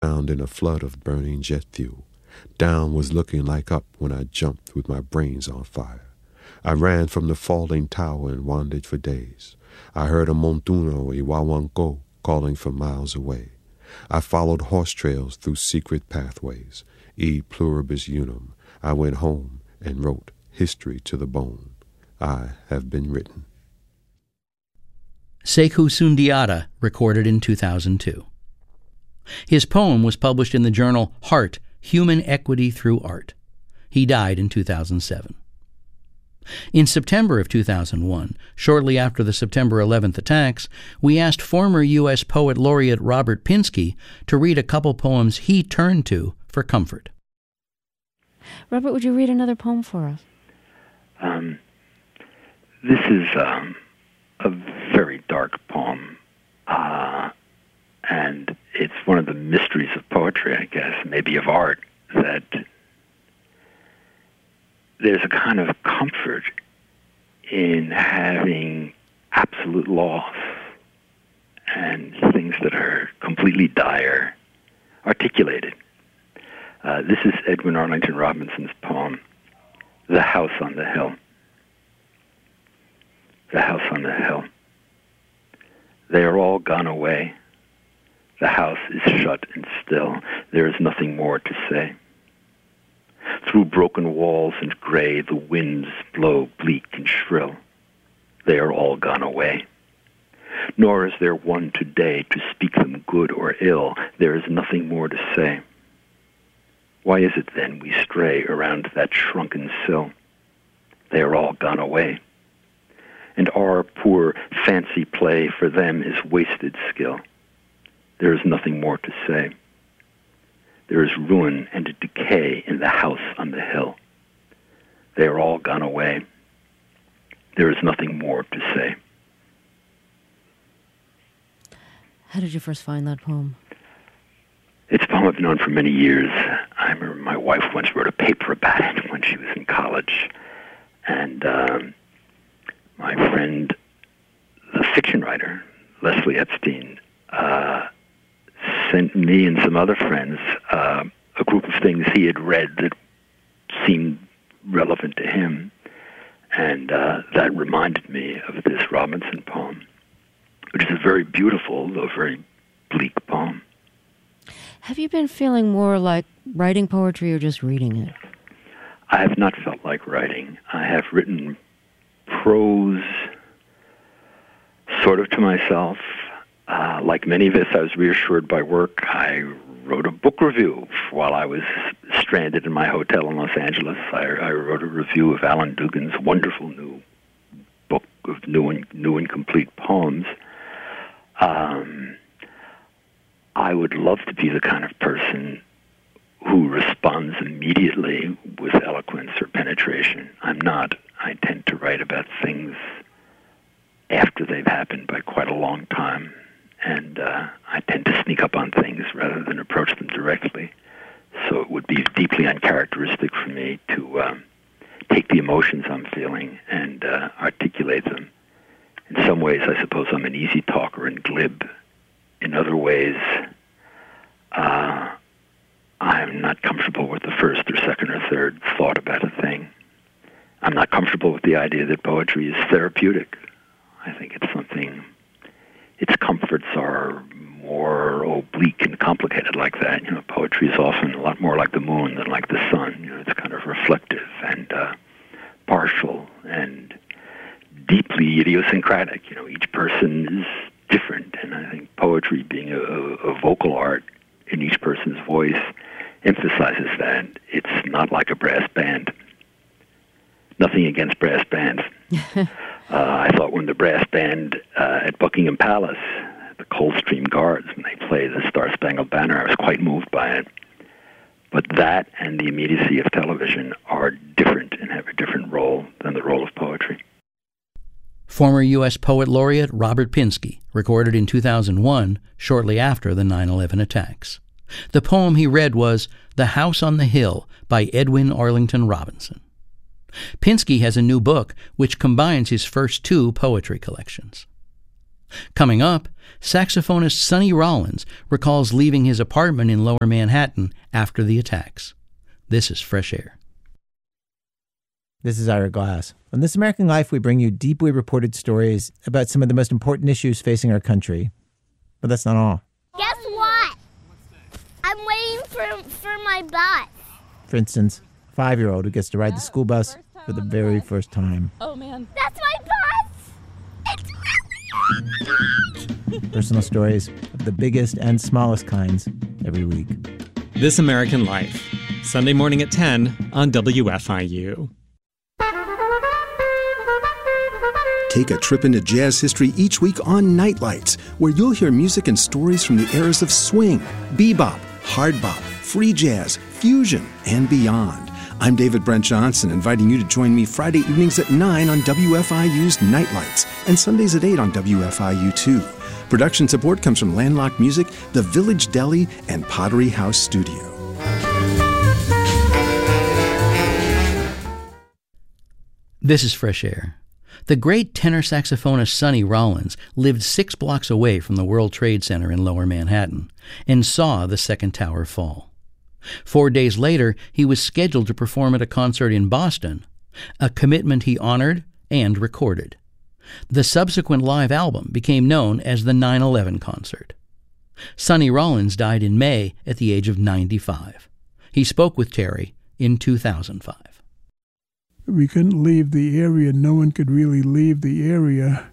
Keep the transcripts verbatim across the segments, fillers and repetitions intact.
drowned in a flood of burning jet fuel. Down was looking like up when I jumped with my brains on fire. I ran from the falling tower and wandered for days. I heard a montuno y wawanko calling from miles away. I followed horse trails through secret pathways. E pluribus unum. I went home and wrote history to the bone. I have been written. Sekou Sundiata, recorded in two thousand two. His poem was published in the journal Heart, Human Equity Through Art. He died in two thousand seven. In September of two thousand one, shortly after the September eleventh attacks, we asked former U S Poet Laureate Robert Pinsky to read a couple poems he turned to for comfort. Robert, would you read another poem for us? Um, this is um, a very dark poem, uh, and it's one of the mysteries of poetry, I guess, maybe of art, that there's a kind of comfort in having absolute loss and things that are completely dire articulated. Uh, this is Edwin Arlington Robinson's poem, The House on the Hill. The house on the hill. They are all gone away. The house is shut and still. There is nothing more to say. Through broken walls and gray, the winds blow bleak and shrill. They are all gone away. Nor is there one today to speak them good or ill. There is nothing more to say. Why is it then we stray around that shrunken sill? They are all gone away. And our poor fancy play for them is wasted skill. There is nothing more to say. There is ruin and a decay in the house on the hill. They are all gone away. There is nothing more to say. How did you first find that poem? It's a poem I've known for many years. I remember my wife once wrote a paper about it when she was in college. And um, my friend, the fiction writer, Leslie Epstein, uh, sent me and some other friends uh, a group of things he had read that seemed relevant to him. And uh, that reminded me of this Robinson poem, which is a very beautiful, though very bleak poem. Have you been feeling more like writing poetry or just reading it? I have not felt like writing. I have written prose sort of to myself. Uh, like many of us, I was reassured by work. I wrote a book review while I was stranded in my hotel in Los Angeles. I, I wrote a review of Alan Dugan's wonderful new book of new and, new and complete poems. Um, I would love to be the kind of person who responds immediately with eloquence or penetration. I'm not. I tend to write about things after they've happened by quite a long time, and uh, I tend to sneak up on things rather than approach them directly. So it would be deeply uncharacteristic for me to um, take the emotions I'm feeling and uh, articulate them. In some ways, I suppose I'm an easy talker and glib. In other ways, uh, I'm not comfortable with the first or second or third thought about a thing. I'm not comfortable with the idea that poetry is therapeutic. I think it's something, its comforts are more oblique and complicated like that. You know, poetry is often a lot more like the moon than like the sun. You know, it's kind of reflective and uh, partial and deeply idiosyncratic. You know, each person is different, and I think poetry being a, a vocal art in each person's voice emphasizes that. It's not like a brass band. Nothing against brass bands. uh, I thought when the brass band uh, at Buckingham Palace, the Coldstream Guards, when they play the Star-Spangled Banner, I was quite moved by it. But that and the immediacy of television are different and have a different role than the role of poetry. Former U S Poet Laureate Robert Pinsky, recorded in two thousand one, shortly after the nine eleven attacks. The poem he read was The House on the Hill by Edwin Arlington Robinson. Pinsky has a new book which combines his first two poetry collections. Coming up, saxophonist Sonny Rollins recalls leaving his apartment in Lower Manhattan after the attacks. This is Fresh Air. This is Ira Glass. On This American Life, we bring you deeply reported stories about some of the most important issues facing our country. But that's not all. Guess what? I'm waiting for for my bus. For instance, a five-year-old who gets to ride the school bus for the very first time. Oh, man. That's my bus! It's really Personal stories of the biggest and smallest kinds every week. This American Life, Sunday morning at ten on W F I U. Take a trip into jazz history each week on Nightlights, where you'll hear music and stories from the eras of swing, bebop, hard bop, free jazz, fusion, and beyond. I'm David Brent Johnson, inviting you to join me Friday evenings at nine on W F I U's Nightlights and Sundays at eight on W F I U two. Production support comes from Landlocked Music, The Village Deli, and Pottery House Studio. This is Fresh Air. The great tenor saxophonist Sonny Rollins lived six blocks away from the World Trade Center in Lower Manhattan and saw the second tower fall. Four days later, he was scheduled to perform at a concert in Boston, a commitment he honored and recorded. The subsequent live album became known as the nine eleven Concert. Sonny Rollins died in May at the age of ninety-five. He spoke with Terry in two thousand five. We couldn't leave the area. No one could really leave the area.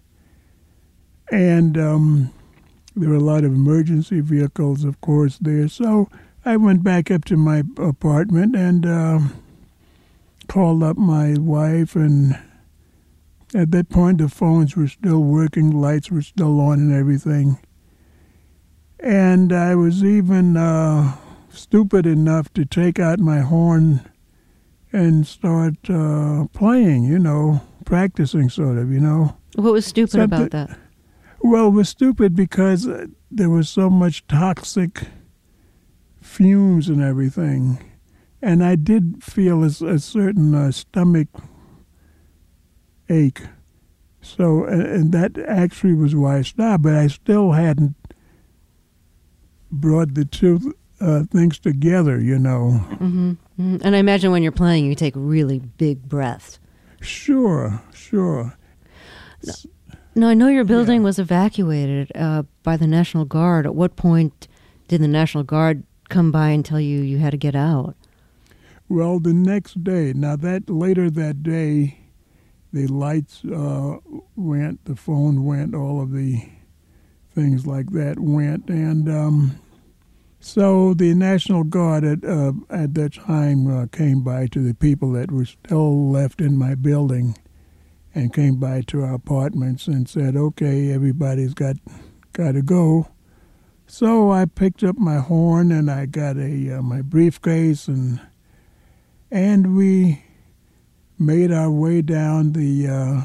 And um, there were a lot of emergency vehicles, of course, there. So I went back up to my apartment and uh, called up my wife. And at that point, the phones were still working, lights were still on and everything. And I was even uh, stupid enough to take out my horn and start uh, playing, you know, practicing sort of, you know. What was stupid Something, about that? Well, it was stupid because uh, there was so much toxic fumes and everything. And I did feel a, a certain uh, stomach ache. So, and, and that actually was why I stopped, but I still hadn't brought the two uh, things together, you know. Mm-hmm. Mm-hmm. And I imagine when you're playing, you take really big breaths. Sure, sure. No, no I know your building yeah. was evacuated uh, by the National Guard. At what point did the National Guard come by and tell you you had to get out? Well, the next day. Now, that later that day, the lights uh, went, the phone went, all of the things like that went. And um, so the National Guard at, uh, at that time uh, came by to the people that were still left in my building and came by to our apartments and said, okay, everybody's got got to go. So I picked up my horn and I got a uh, my briefcase and and we made our way down the uh,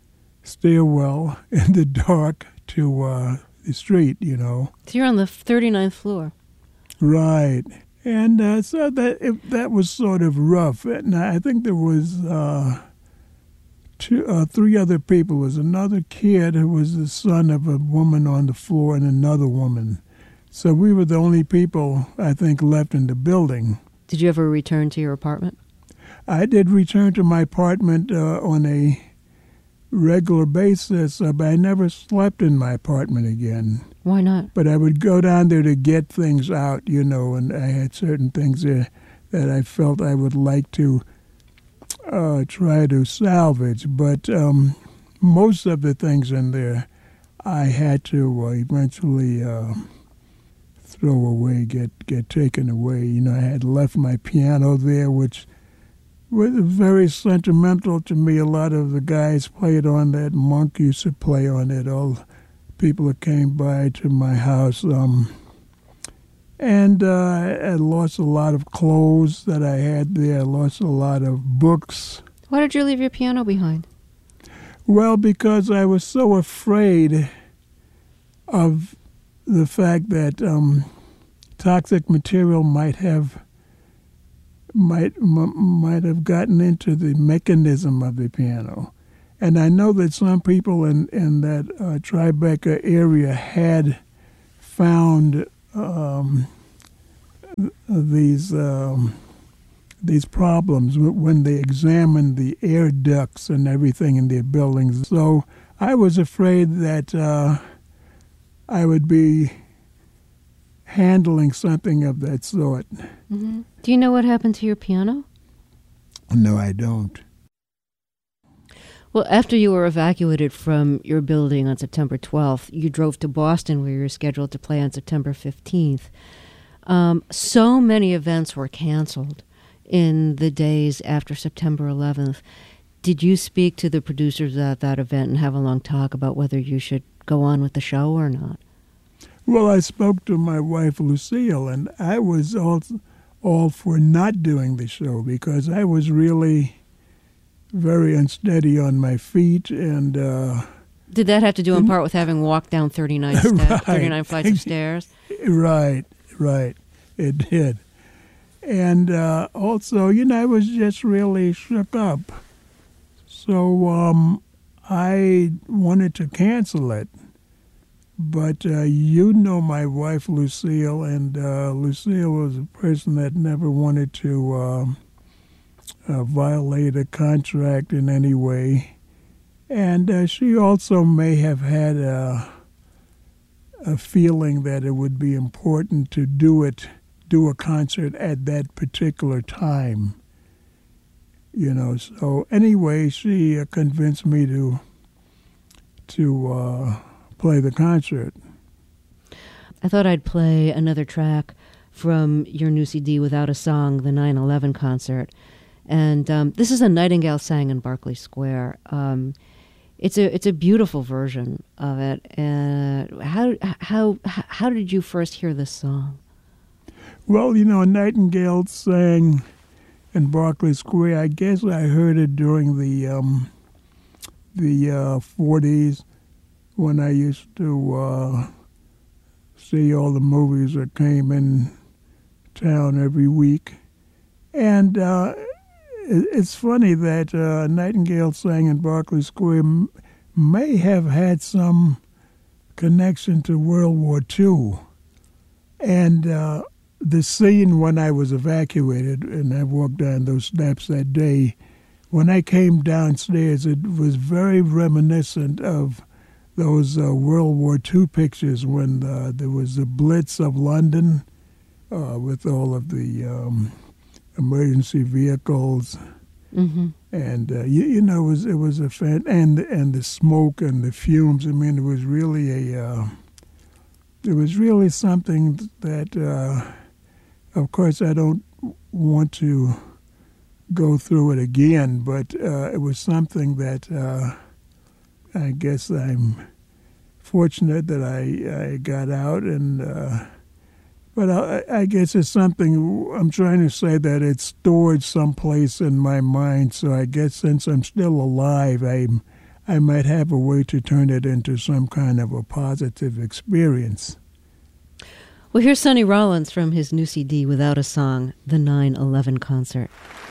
stairwell in the dark to uh, the street, you know. So you're on the thirty-ninth floor. Right. And uh, so that it, that was sort of rough. And I think there was uh, two, uh, three other people. There was another kid who was the son of a woman on the floor and another woman. So we were the only people, I think, left in the building. Did you ever return to your apartment? I did return to my apartment uh, on a regular basis, uh, but I never slept in my apartment again. Why not? But I would go down there to get things out, you know, and I had certain things there that I felt I would like to uh, try to salvage. But um, most of the things in there I had to uh, eventually uh, throw away, get, get taken away. You know, I had left my piano there, which was very sentimental to me. A lot of the guys played on that. Monk used to play on it. All people that came by to my house. Um, and uh, I lost a lot of clothes that I had there. I lost a lot of books. Why did you leave your piano behind? Well, because I was so afraid of the fact that um, toxic material might have might m- might have gotten into the mechanism of the piano, And I know that some people in, in that uh, Tribeca area had found um, these um, these problems when they examined the air ducts and everything in their buildings. So I was afraid that uh, I would be handling something of that sort. Mm-hmm. Do you know what happened to your piano? No, I don't. Well, after you were evacuated from your building on September twelfth, you drove to Boston where you were scheduled to play on September fifteenth. Um, so many events were canceled in the days after September eleventh. Did you speak to the producers at that event and have a long talk about whether you should go on with the show or not? Well, I spoke to my wife, Lucille, and I was all, all for not doing the show because I was really very unsteady on my feet. And uh, did that have to do in part with having walked down thirty-nine, steps, right. thirty-nine flights of stairs? Right, right. It did. And uh, also, you know, I was just really shook up. So um, I wanted to cancel it. But uh, you know my wife, Lucille, and uh, Lucille was a person that never wanted to uh, uh, violate a contract in any way. And uh, she also may have had a, a feeling that it would be important to do it, do a concert at that particular time. You know, so anyway, she uh, convinced me to to uh, play the concert. I thought I'd play another track from your new C D, Without a Song, the nine eleven concert. And um, this is a Nightingale sang in Berkeley Square. Um, it's a it's a beautiful version of it. Uh, how how how did you first hear this song? Well, you know, Nightingale sang in Berkeley Square. I guess I heard it during the um, the uh, forties when I used to uh, see all the movies that came in town every week. And uh, it's funny that uh, Nightingale sang in Berkeley Square m- may have had some connection to World War Two. And uh, the scene when I was evacuated, and I walked down those steps that day, when I came downstairs, it was very reminiscent of those uh, World War Two pictures when uh, there was the Blitz of London uh, with all of the um, emergency vehicles. Mm-hmm. And, uh, you, you know, it was, it was a fan, and, and the smoke and the fumes. I mean, it was really a, uh, it was really something that, uh, of course, I don't want to go through it again, but uh, it was something that uh, I guess I'm fortunate that I, I got out. And uh, but I, I guess it's something I'm trying to say that it's stored someplace in my mind. So I guess since I'm still alive, I I might have a way to turn it into some kind of a positive experience. Well, here's Sonny Rollins from his new C D, Without a Song, the nine eleven concert.